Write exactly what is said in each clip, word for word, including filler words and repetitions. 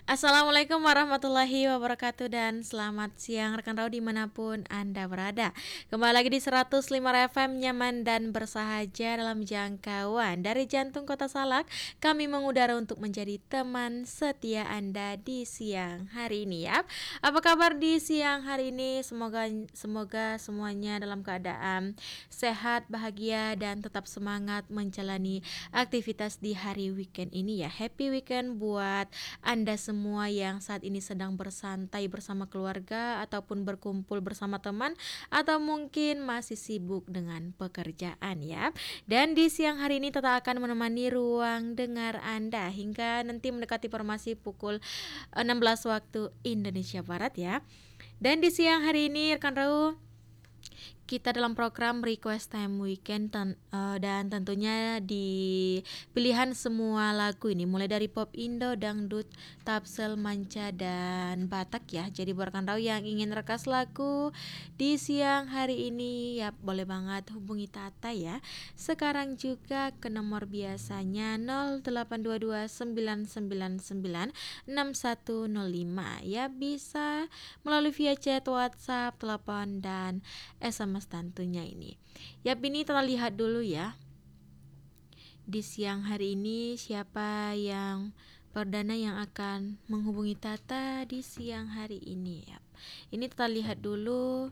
Assalamualaikum warahmatullahi wabarakatuh dan selamat siang rekan Rau dimanapun Anda berada. Kembali lagi di seratus lima F M nyaman dan bersahaja dalam jangkauan dari jantung kota Salak. Kami mengudara untuk menjadi teman setia Anda di siang hari ini ya. Apa kabar di siang hari ini? Semoga semoga semuanya dalam keadaan sehat, bahagia dan tetap semangat menjalani aktivitas di hari weekend ini ya. Happy weekend buat Anda semua yang saat ini sedang bersantai bersama keluarga ataupun berkumpul bersama teman atau mungkin masih sibuk dengan pekerjaan ya. Dan di siang hari ini tetap akan menemani ruang dengar Anda hingga nanti mendekati formasi pukul enam belas waktu Indonesia Barat ya. Dan di siang hari ini rekan Rau kita dalam program Request Time Weekend ten, uh, dan tentunya di pilihan semua lagu ini mulai dari pop Indo, dangdut, tapsel, manca dan Batak ya. Jadi buat rekan Rau yang ingin rekas lagu di siang hari ini ya boleh banget hubungi Tata ya. Sekarang juga ke nomor biasanya nol delapan dua dua sembilan sembilan sembilan enam satu nol lima ya, bisa melalui via chat, WhatsApp, telepon dan S M S tentunya ini. Yap, ini kita lihat dulu ya. Di siang hari ini siapa yang perdana yang akan menghubungi Tata di siang hari ini ya. Ini kita lihat dulu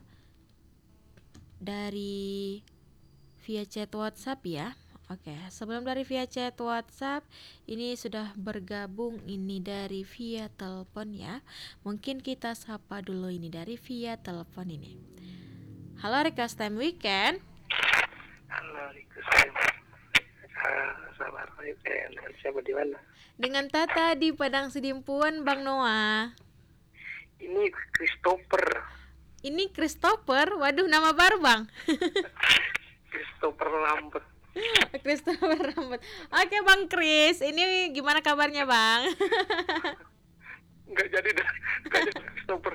dari via chat WhatsApp ya. Oke, sebelum dari via chat WhatsApp ini sudah bergabung ini dari via telepon ya. Mungkin kita sapa dulu ini dari via telepon ini. Halo Request Time Weekend. Halo Request Time. Selamat weekend. Siapa di mana? Dengan Tata di Padang Sidimpuan, Bang Noah. Ini Christopher. Ini Christopher. Waduh, nama baru Bang. Christopher Lambert. Christopher Lambert. Oke Bang Chris, ini gimana kabarnya Bang? Nggak jadi dah, nggak jadi Christopher.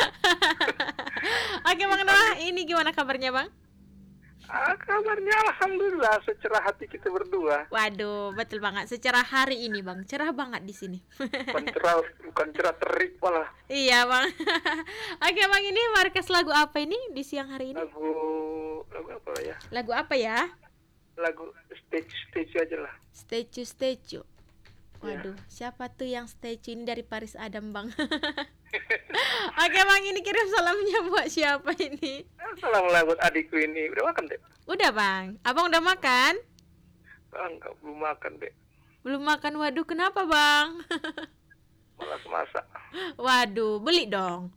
Oke Bang Noah, ini gimana kabarnya Bang? Ah, kabarnya alhamdulillah, secerah hati kita berdua. Waduh, betul banget. Secerah hari ini Bang, cerah banget di sini. Bukan cerah, bukan cerah terik malah. Iya Bang. Oke Bang, ini markas lagu apa ini di siang hari ini? Lagu, lagu apa ya? Lagu apa ya? Lagu statue statue aja lah. Statue statue. Waduh, ya. Siapa tuh yang statue ini dari Paris Adam Bang? Oke Bang, ini kirim salamnya buat siapa ini? Salam lah buat adikku ini. Udah makan deh? Udah Bang, Abang udah makan? Bang, enggak, belum makan deh. Belum makan, waduh kenapa Bang? Malas masak. Waduh, beli dong.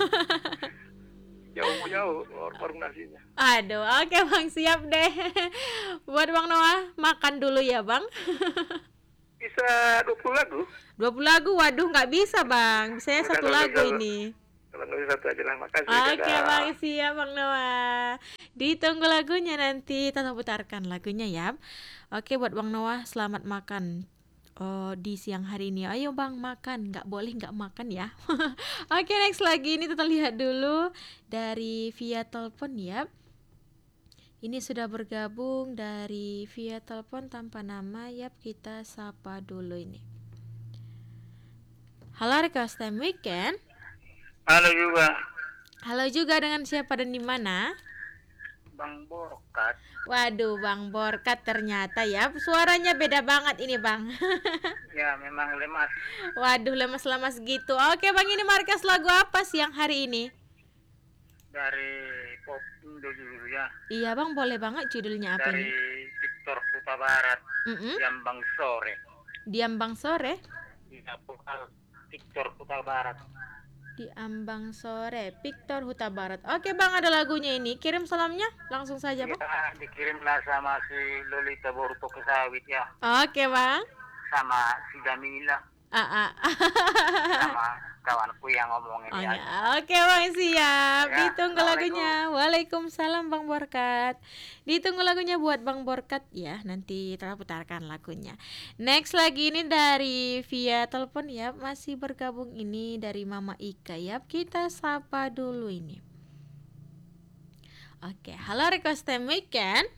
Jauh-jauh warung nasinya. Aduh, oke Bang, siap deh. Buat Bang Noah, makan dulu ya Bang. Bisa dua puluh lagu? dua puluh lagu, waduh nggak bisa Bang. Saya satu lagu ini. Kalau nggak bisa satu aja lah, makasih. Oke okay, Bang, siap Bang Noah. Ditunggu lagunya nanti, kita putarkan lagunya ya. Oke, buat Bang Noah, selamat makan oh, di siang hari ini. Ayo Bang, makan, nggak boleh nggak makan ya. Oke, next lagi ini kita lihat dulu dari via telepon ya. Ini sudah bergabung dari via telepon tanpa nama, yap kita sapa dulu ini. Halo Request Time Weekend. Halo juga. Halo juga, dengan siapa dan di mana? Bang Borkat. Waduh, Bang Borkat ternyata ya. Suaranya beda banget ini, Bang. Ya, memang lemas. Waduh, lemas-lemas gitu. Oke, Bang, ini markas lagu apa siang hari ini? Dari pop Indo dulu ya. Iya, Bang, boleh banget judulnya apa dari ini? Dari Victor Huta Barat. Mm-mm. Diambang Sore. Diambang Sore? Iya, vokal Victor Huta Barat. Diambang Sore, Victor Huta Barat. Oke Bang, ada lagunya ini. Kirim salamnya langsung saja Bang. Ya, dikirimlah sama si Lolita Boruto Kesawit ya. Oke Bang. Sama si Jamila. Ah, ah. Sama kawanku yang ngomongin oh, ya. Oke Bang, siap. Ya, ditunggu lagunya. Waalaikumsalam Bang Borkat. Ditunggu lagunya buat Bang Borkat ya. Nanti kita putarkan lagunya. Next lagi ini dari via telepon ya. Masih bergabung ini dari Mama Ika ya. Kita sapa dulu ini. Oke, halo Request Time Weekend.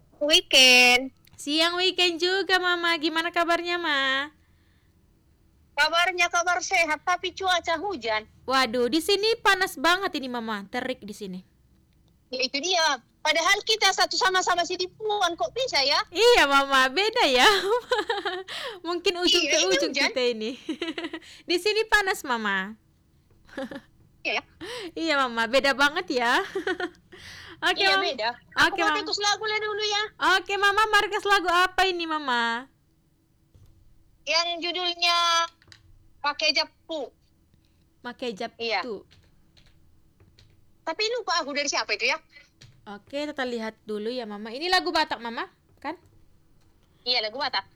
Weekend. Siang weekend juga Mama. Gimana kabarnya Ma? Kabarnya kabar sehat, tapi cuaca hujan. Waduh, di sini panas banget ini Mama, terik di sini. Ya itu dia. Padahal kita satu sama-sama Sidipuan, kok bisa ya? Iya Mama, beda ya. Mungkin ujung Iya, ke ini ujung hujan. kita ini. Di sini panas Mama. Iya, Iya Mama, beda banget ya. Oke iya Mama. beda. Oke Aku mau Mama. tikus lagu lah dulu ya. Oke Mama, markas lagu apa ini Mama? Yang judulnya Pakai Japu. Make jap Iya. tuh. Tapi lupa aku dari siapa itu ya? Oke, kita lihat dulu ya Mama. Ini lagu Batak Mama, kan? Iya, lagu Batak.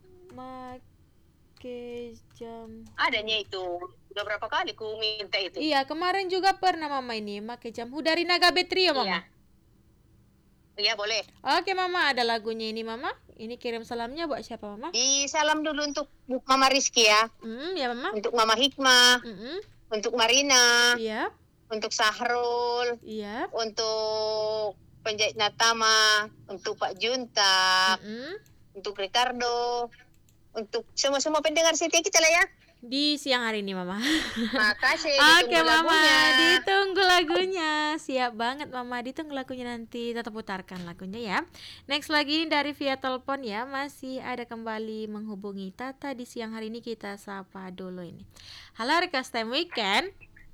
Make jam. Adanya itu. Udah berapa kali ku minta itu. Iya, kemarin juga pernah Mama ini make jamhu dari Naga Betrio Mama. Iya. Iya, boleh. Oke Mama, ada lagunya ini Mama. Ini kirim salamnya buat siapa Mama? Di salam dulu untuk Mama Rizky ya. Hmm, ya Mama. Untuk Mama Hikmah. Mm-mm. Untuk Marina. Iya, Untuk Sahrul. iya. Untuk penjahit Natama. Untuk Pak Junta. Mm-mm. Untuk Ricardo. Untuk semua-semua pendengar setia kita lah ya. Di siang hari ini Mama. Makasih. Oke ditunggu Mama, lagunya. ditunggu lagunya. Siap banget Mama, ditunggu lagunya nanti. Tetap putarkan lagunya ya. Next lagi ini dari via telepon ya. Masih ada kembali menghubungi Tata di siang hari ini. Kita sapa dulu ini. Halo request time weekend.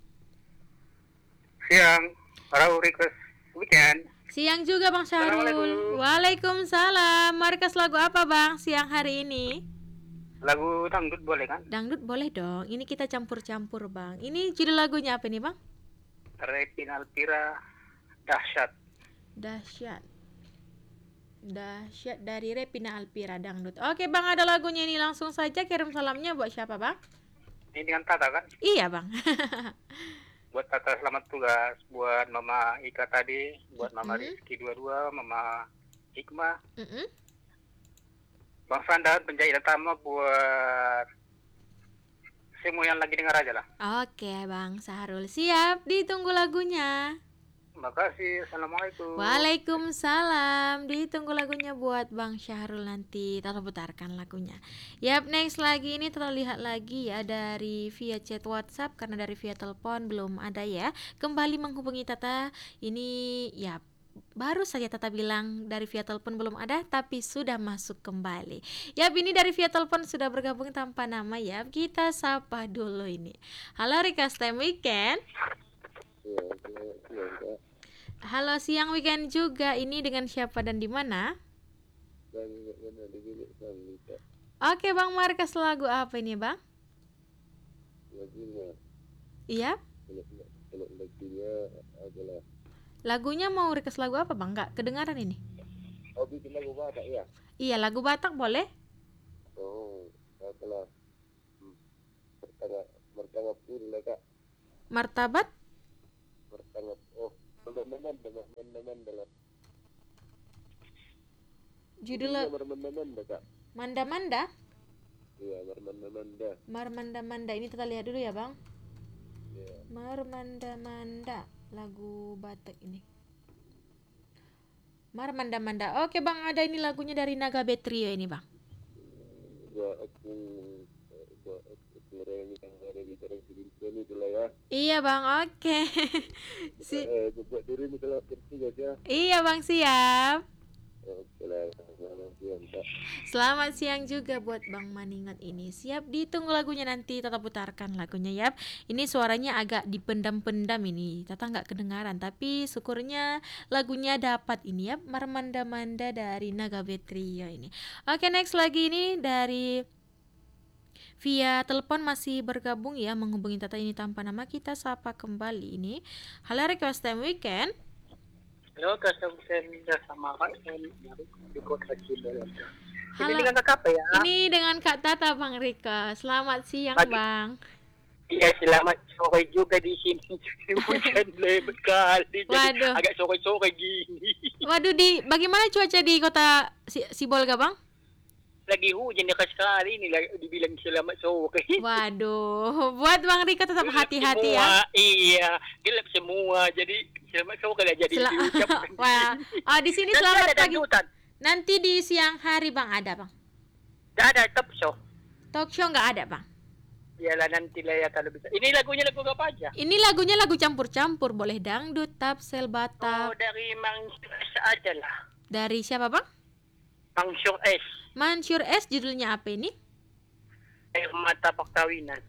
Siang, para request weekend. Siang juga Bang Syahrul. Assalamualaikum. Waalaikumsalam. Markas lagu apa Bang siang hari ini? Lagu dangdut boleh kan? Dangdut boleh dong. Ini kita campur-campur Bang. Ini judul lagunya apa nih Bang? Repin Alpira, dahsyat. Dahsyat. Dahsyat dari Repina Alpira Dangdut. Oke Bang, ada lagunya ini, langsung saja kirim salamnya buat siapa Bang? Ini dengan Tata kan? Iya Bang. Buat Tata selamat tugas. Buat Mama Ika tadi. Buat Mama Mm-mm. Rizky dua-dua. Mama Hikmah. Mm-mm. Bang Sandan, penjahit utama buat semua yang lagi dengar aja lah. Oke Bang Sahrul, siap, ditunggu lagunya. Terima kasih. Assalamualaikum. Waalaikumsalam. Ditunggu lagunya buat Bang Syahrul nanti. Kita putarkan lagunya. Yap, next lagi ini kita lihat lagi ya dari via chat WhatsApp, karena dari via telepon belum ada ya. Kembali menghubungi Tata. Ini ya baru saja Tata bilang dari via telepon belum ada, tapi sudah masuk kembali. Yap, ini dari via telepon sudah bergabung tanpa nama ya. Kita sapa dulu ini. Halo request time weekend. Halo siang weekend juga. Ini dengan siapa dan di mana? Oke Bang, markas lagu apa ini Bang? Iya. Lagunya mau request lagu apa Bang? Nggak kedengaran ini. Oh, bikin lagu Batak ya? Iya, lagu Batak boleh? Oh, setelah hmm, bertangga bertangga pun lah kak, Martabat? bertangga oh, teman-teman dengan teman-teman dalam Judulnya teman-teman dah kak, Manda-Manda? iya teman-teman dah, Marmanda-Manda. Ini kita lihat dulu ya Bang. iya. Marmanda-Manda, lagu Batak ini. Marmanda-Manda. Oke Bang, ada ini lagunya dari Naga Betrio ini Bang. Buat aku, eh, buat aku orang yang ada di dalam kehidupan itu lah ya. Iya Bang, oke. Si Eh, buat dirimu kalau kerja ya. Iya Bang, siap. Oke lah, selamat siang kak. Selamat siang juga buat Bang Maningat ini. Siap, ditunggu lagunya nanti Tata putarkan lagunya ya. Ini suaranya agak dipendam-pendam ini. Tata nggak kedengaran, tapi syukurnya lagunya dapat ini ya. Marmanda-manda dari Naga Betrio ini. Oke, next lagi ini dari via telepon masih bergabung ya, menghubungi Tata ini tanpa nama. Kita sapa kembali ini. Halo request time weekend. Halo, kasih sama Kak Sen di kota Cirebon. Halo. Ini dengan Kak apa ya? Ini dengan Kak Tata Bang Rika. Selamat siang Pagi. Bang. Iya, selamat sore juga di sini. Hujan lebat kali, jadi Waduh. agak sore-sore gini. Waduh, di bagaimana cuaca di kota si, Sibolga Bang? Lagi hujan dekat sekali ini, lagi dibilang selamat sore. Waduh, buat Bang Rika tetap Gelap hati-hati semua, ya. Iya, gelap semua. Jadi selamat sore lah jadi Sel- diucapkan. Wah, oh, di sini Nanti selamat ada pagi. dangdutan. Nanti di siang hari Bang ada Bang. Tidak ada top show. Talk show nggak ada Bang. Iyalah nanti lah ya kalau bisa. Ini lagunya lagu apa aja? Ini lagunya lagu campur-campur, boleh dangdut, tapsel, Oh, batak. dari Mansur S aja lah. Dari siapa bang? Mansur S. Mansur S, judulnya apa ini? Air Mata Perkawinan.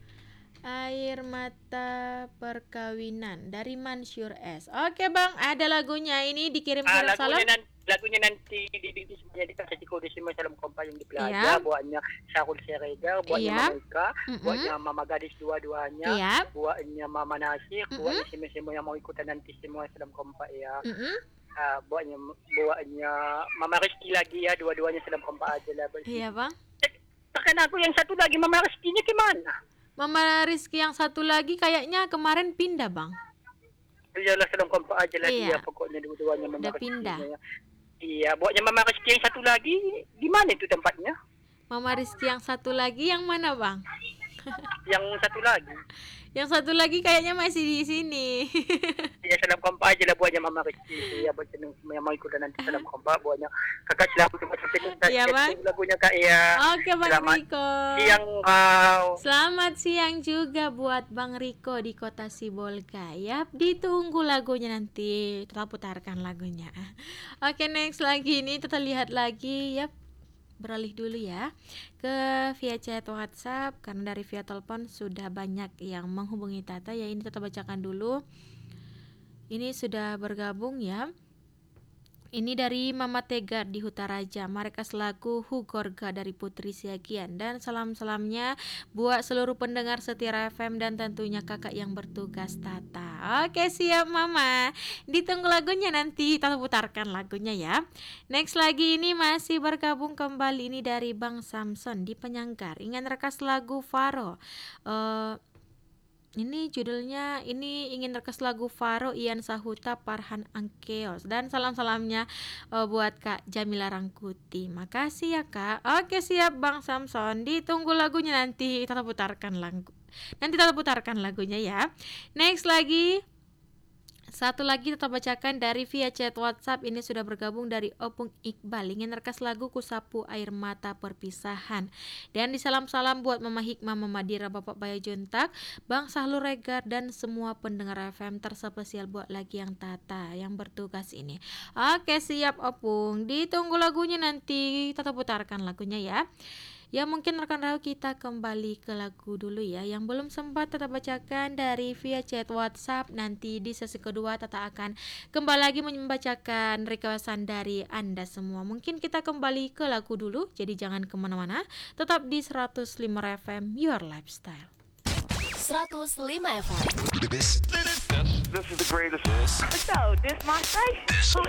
Air Mata Perkawinan dari Mansur S. Oke bang, ada lagunya ini dikirim Ah, kirim salam. lagunya nanti lagunya nanti di di di sebenarnya dikasih kode semua salam kompa yang di Iya. Plaza, buatnya Syarul Seregar, buatnya Iya. Mama Ika, Mm-mm. buatnya Mama Gadis dua-duanya, Iya. buatnya Mama Nasir, Mm-mm. buatnya semua-semua yang mau ikutan nanti semua salam kompa ya. Mm-mm. Ah, buatnya buatnya Mama Rizky lagi ya, dua-duanya salam kompa aja lah. Iya bang. Tekan aku yang satu lagi Mama Rizky-nya gimana? Mama Rizky yang satu lagi kayaknya kemarin pindah bang. Iyalah salam kompa aja lah Iya. dia, pokoknya dua-duanya Mama Udah Rizky-nya pindah. ya. Iya, buatnya Mama Rizky yang satu lagi di mana itu tempatnya? Mama Rizky yang satu lagi yang mana bang? Yang satu lagi. Yang satu lagi kayaknya masih di sini. Ya salam kompa aja lah buatnya Mama Rizky. Ya buat yang yang mau ikutan nanti salam kompa buatnya kakak selamat untuk sampai tuntas. Iya, Bang. Lagunya Kak ya. Oke bang Selamat Riko. siang kau. Selamat siang juga buat Bang Riko di kota Sibolga. Yap, ditunggu lagunya nanti. Tetap putarkan lagunya. Oke, next lagi ini kita lihat lagi. Yap, beralih dulu ya ke via chat WhatsApp karena dari via telepon sudah banyak yang menghubungi Tata ya. Ini kita bacakan dulu. Ini sudah bergabung ya. Ini dari Mama Tegar di Hutaraja, mereka selaku Hugorga dari Putri Siagian. Dan salam-salamnya buat seluruh pendengar setia F M dan tentunya kakak yang bertugas Tata. Oke siap Mama, ditunggu lagunya nanti, Tata putarkan lagunya ya. Next lagi ini masih bergabung kembali ini dari Bang Samson di Penyanggar. Ingin rekas lagu Faro. Eh Ini judulnya, ini ingin rekas lagu Faro, Ian Sahuta, Farhan Angkeos. Dan salam-salamnya uh, buat Kak Jamila Rangkuti. Makasih ya Kak. Oke siap Bang Samson, ditunggu lagunya nanti kita putarkan lagu. Nanti kita putarkan lagunya ya. Next lagi, satu lagi kita bacakan dari via chat WhatsApp. Ini sudah bergabung dari Opung Iqbal, ingin rekas lagu Kusapu Air Mata Perpisahan. Dan disalam-salam buat Mama Hikmah, Mama Dira, Bapak Bayu Juntak, Bang Sahlur Regar, dan semua pendengar F M, terspesial buat lagi yang Tata yang bertugas ini. Oke siap Opung, ditunggu lagunya nanti kita putarkan lagunya ya. Ya mungkin rekan rekan kita kembali ke lagu dulu ya. Yang belum sempat Tata bacakan dari via chat WhatsApp. Nanti di sesi kedua Tata akan kembali lagi membacakan requestan dari Anda semua. Mungkin kita kembali ke lagu dulu. Jadi jangan kemana-mana. Tetap di seratus lima F M Your Lifestyle. seratus lima F M. This, this, this is the greatest. So, this my station. Who